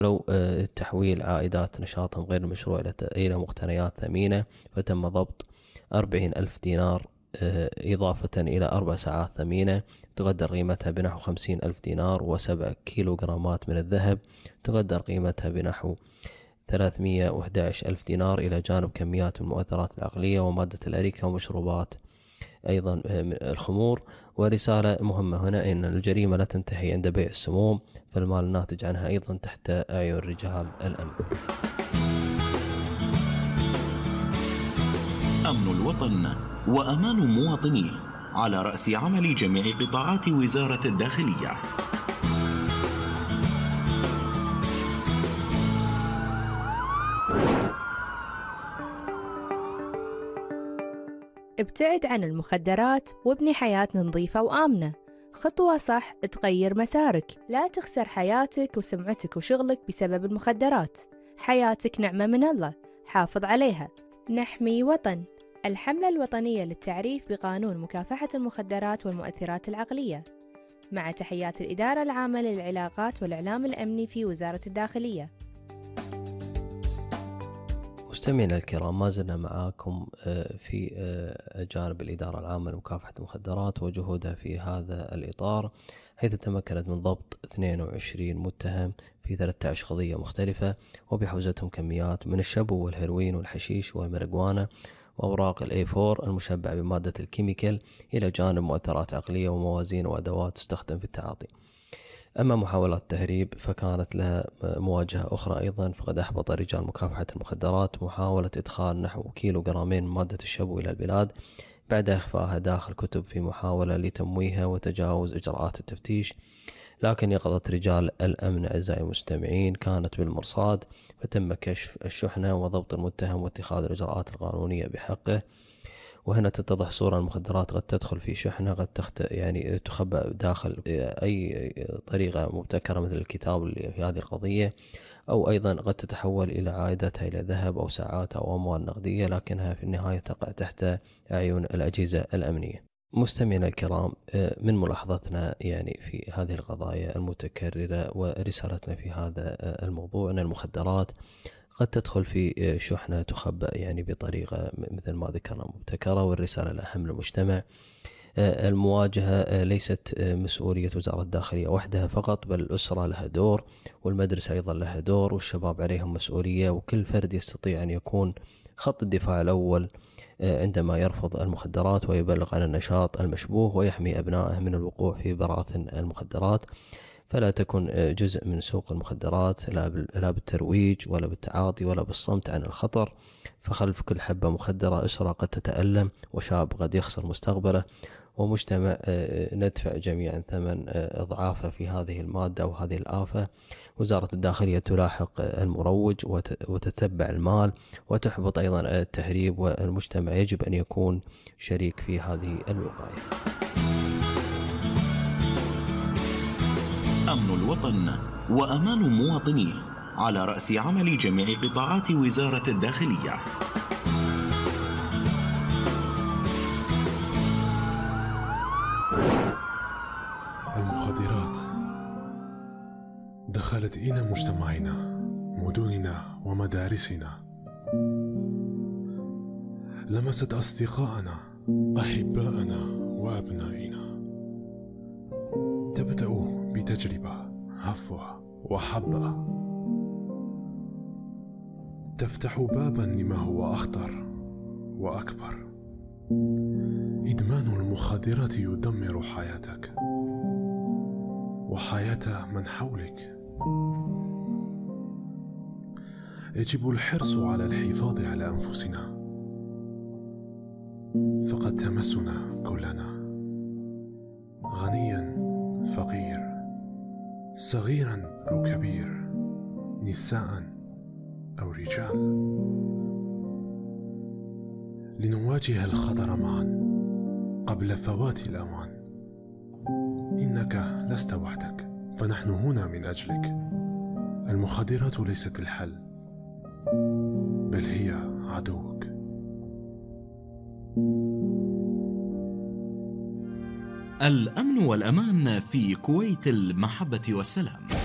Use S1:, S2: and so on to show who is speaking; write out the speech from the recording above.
S1: لو تحويل عائدات نشاطهم غير المشروع إلى مقتنيات ثمينة، فتم ضبط 40,000 دينار إضافة إلى 4 ساعات ثمينة تقدر قيمتها بنحو 50,000 دينار، و7 كيلوغرامات من الذهب تقدر قيمتها بنحو 311,000 دينار، إلى جانب كميات من المؤثرات العقلية ومادة الأريكة ومشروبات أيضا الخمور. ورسالة مهمة هنا إن الجريمة لا تنتهي عند بيع السموم، فالمال الناتج عنها أيضا تحت أعين رجال الأمن.
S2: أمن الوطن وأمان مواطنيه على رأس عمل جميع قطاعات وزارة الداخلية.
S3: ابتعد عن المخدرات وابني حياة نظيفة وآمنة. خطوة صح تغير مسارك. لا تخسر حياتك وسمعتك وشغلك بسبب المخدرات. حياتك نعمة من الله، حافظ عليها. نحمي وطن، الحملة الوطنية للتعريف بقانون مكافحة المخدرات والمؤثرات العقلية. مع تحيات الإدارة العامة للعلاقات والإعلام الأمني في وزارة الداخلية.
S1: مستمعينا الكرام، ما زلنا معاكم في جانب الإدارة العامة لمكافحة المخدرات وجهودها في هذا الإطار، حيث تمكنت من ضبط 22 متهم في 13 قضية مختلفة، وبحوزتهم كميات من الشابو والهيروين والحشيش والماريجوانا وأوراق الA4 المشبع بمادة الكيميكال، إلى جانب مؤثرات عقلية وموازين وأدوات تستخدم في التعاطي. أما محاولات التهريب فكانت لها مواجهة أخرى أيضا، فقد أحبط رجال مكافحة المخدرات محاولة إدخال نحو كيلوغرامين من مادة الشابو إلى البلاد بعد إخفائها داخل كتب في محاولة لتمويهها وتجاوز إجراءات التفتيش. لكن يقظة رجال الأمن أعزائي المستمعين كانت بالمرصاد، فتم كشف الشحنة وضبط المتهم واتخاذ الإجراءات القانونية بحقه. وهنا تتضح صورة المخدرات قد تدخل في شحنة، قد يعني تخبأ داخل أي طريقة مبتكرة مثل الكتاب في هذه القضية، أو أيضا قد تتحول إلى عائدتها إلى ذهب أو ساعات أو أموال نقدية، لكنها في النهاية تقع تحت أعين الأجهزة الأمنية. مستمعينا الكرام، من ملاحظتنا يعني في هذه القضايا المتكررة ورسالتنا في هذا الموضوع أن المخدرات قد تدخل في شحنة تخبأ يعني بطريقة مثل ما ذكرنا مبتكرة. والرسالة الأهم للمجتمع، المواجهة ليست مسؤولية وزارة الداخلية وحدها فقط، بل الأسرة لها دور، والمدرسة أيضا لها دور، والشباب عليهم مسؤولية، وكل فرد يستطيع أن يكون خط الدفاع الأول عندما يرفض المخدرات ويبلغ عن النشاط المشبوه ويحمي أبنائه من الوقوع في براثن المخدرات. فلا تكن جزء من سوق المخدرات لا بالترويج ولا بالتعاطي ولا بالصمت عن الخطر، فخلف كل حبة مخدرة أسرة قد تتألم، وشاب قد يخسر مستقبله، ومجتمع ندفع جميعا ثمن أضعافه في هذه المادة وهذه الآفة. وزارة الداخلية تلاحق المروج وتتبع المال وتحبط أيضا التهريب، والمجتمع يجب أن يكون شريك في هذه الوقاية.
S2: أمن الوطن وأمان مواطنيه على رأس عمل جميع قطاعات وزارة الداخلية.
S4: المخدرات دخلت إلى مجتمعنا، مدننا ومدارسنا، لمست أصدقاءنا، أحباءنا وأبنائنا. تبدأ بتجربة هفوة وحبة، تفتح بابا لما هو أخطر وأكبر. إدمان المخدرات يدمر حياتك وحياة من حولك. يجب الحرص على الحفاظ على أنفسنا، فقد تمسنا كلنا، غنيا فقير، صغيرا أو كبير، نساء أو رجال. لنواجه الخطر معا قبل فوات الأوان. إنك لست وحدك، فنحن هنا من أجلك. المخدرات ليست الحل، بل هي عدوك.
S2: الأمن والأمان في كويت المحبة والسلام.